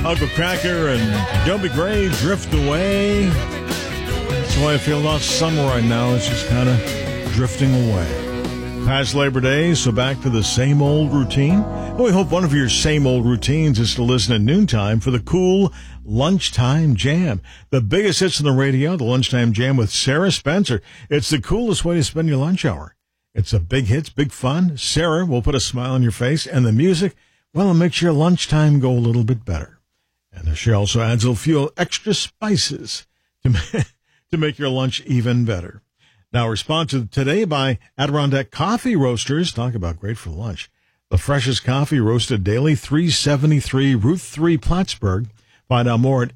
Uncle Cracker and Dobie Gray, Drift Away. That's the way I feel about summer right now. It's just kind of drifting away. Past Labor Day, so back to the same old routine. Well, we hope one of your same old routines is to listen at noontime for the cool Lunchtime Jam. The biggest hits on the radio, the Lunchtime Jam with Sarah Spencer. It's the coolest way to spend your lunch hour. It's a big hits, big fun. Sarah will put a smile on your face, and the music, well, it makes your lunchtime go a little bit better. And she also adds a few extra spices to make your lunch even better. Now, sponsored today by Adirondack Coffee Roasters. Talk about great for lunch. The freshest coffee roasted daily, 373 Route 3 Plattsburgh. Find out more at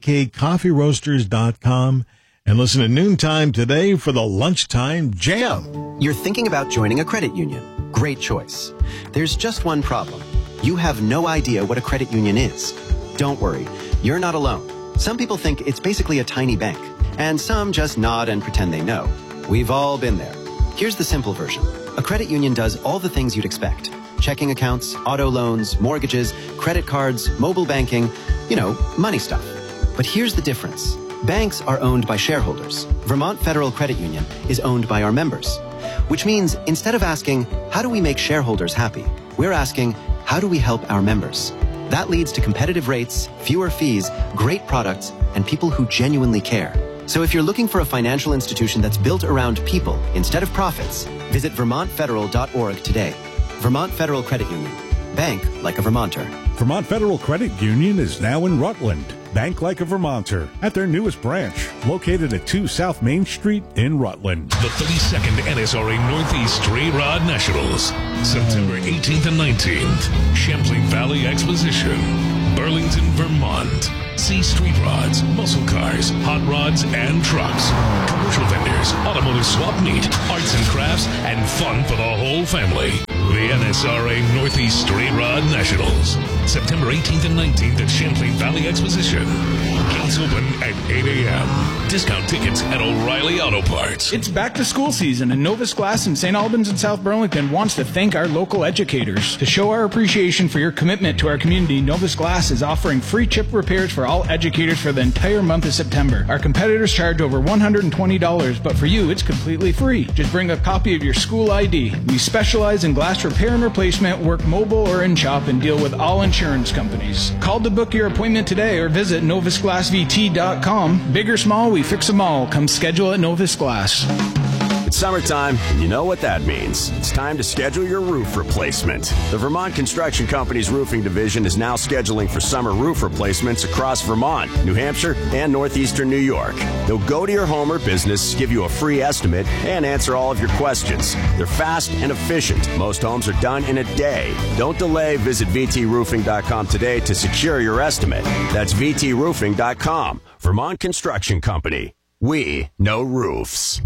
80kcoffeeroasters.com. And listen at noontime today for the Lunchtime Jam. You're thinking about joining a credit union. Great choice. There's just one problem. You have no idea what a credit union is. Don't worry. You're not alone. Some people think it's basically a tiny bank, and some just nod and pretend they know. We've all been there. Here's the simple version. A credit union does all the things you'd expect. Checking accounts, auto loans, mortgages, credit cards, mobile banking, money stuff. But here's the difference. Banks are owned by shareholders. Vermont Federal Credit Union is owned by our members. Which means instead of asking, how do we make shareholders happy? We're asking, how do we help our members? That leads to competitive rates, fewer fees, great products, and people who genuinely care. So if you're looking for a financial institution that's built around people instead of profits, visit vermontfederal.org today. Vermont Federal Credit Union. Bank like a Vermonter. Vermont Federal Credit Union is now in Rutland. Bank like a Vermonter at their newest branch, located at 2 South Main Street in Rutland. The 32nd NSRA Northeast Stray Rod Nationals, September 18th and 19th, Champlain Valley Exposition, Burlington, Vermont. See street rods, muscle cars, hot rods, and trucks. Commercial vendors, automotive swap meet, arts and crafts, and fun for the whole family. The NSRA Northeast Stray Rod Nationals, September 18th and 19th at Champlain Valley Exposition. Gates open at 8 a.m. Discount tickets at O'Reilly Auto Parts. It's back to school season, and Novus Glass in St. Albans and South Burlington wants to thank our local educators. To show our appreciation for your commitment to our community, Novus Glass is offering free chip repairs for all educators for the entire month of September. Our competitors charge over $120, but for you, it's completely free. Just bring a copy of your school ID. We specialize in glass repair and replacement, work mobile or in shop, and deal with all insurance companies. Call to book your appointment today or visit novusglassvt.com. Big or small, we fix them all. Come schedule at Novus Glass. It's summertime, and you know what that means. It's time to schedule your roof replacement. The Vermont Construction Company's roofing division is now scheduling for summer roof replacements across Vermont, New Hampshire, and northeastern New York. They'll go to your home or business, give you a free estimate, and answer all of your questions. They're fast and efficient. Most homes are done in a day. Don't delay. Visit VTRoofing.com today to secure your estimate. That's VTRoofing.com. Vermont Construction Company. We know roofs.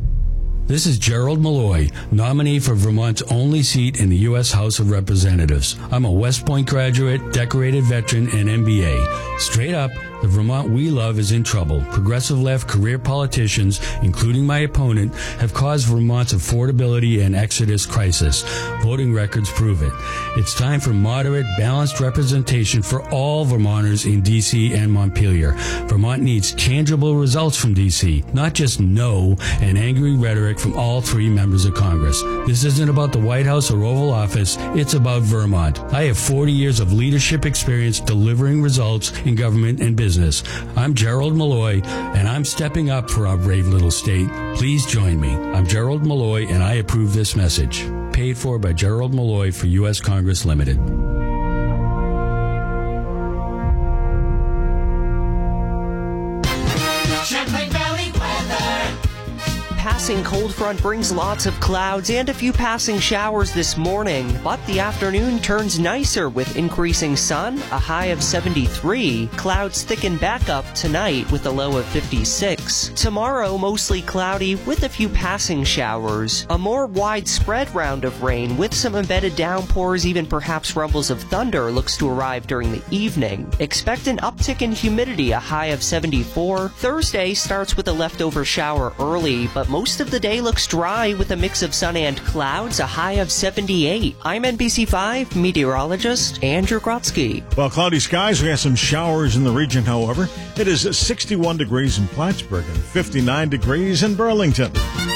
This is Gerald Malloy, nominee for Vermont's only seat in the U.S. House of Representatives. I'm a West Point graduate, decorated veteran, and MBA. Straight up, the Vermont we love is in trouble. Progressive left career politicians, including my opponent, have caused Vermont's affordability and exodus crisis. Voting records prove it. It's time for moderate, balanced representation for all Vermonters in D.C. and Montpelier. Vermont needs tangible results from D.C., not just no and angry rhetoric from all 3 members of Congress. This isn't about the White House or Oval Office. It's about Vermont. I have 40 years of leadership experience delivering results in government and business. I'm Gerald Malloy, and I'm stepping up for our brave little state. Please join me. I'm Gerald Malloy, and I approve this message. Paid for by Gerald Malloy for U.S. Congress Limited. Champlain Valley weather. Passing cold front brings lots of clouds and a few passing showers this morning, but the afternoon turns nicer with increasing sun, a high of 73. Clouds thicken back up tonight with a low of 56. Tomorrow, mostly cloudy with a few passing showers. A more widespread round of rain with some embedded downpours, even perhaps rumbles of thunder, looks to arrive during the evening. Expect an uptick in humidity, a high of 74. Thursday starts with a leftover shower early, but most rest of the day looks dry with a mix of sun and clouds, a high of 78. I'm NBC5 meteorologist Andrew Grotsky. Well, cloudy skies. We have some showers in the region, however. It is 61 degrees in Plattsburgh and 59 degrees in Burlington.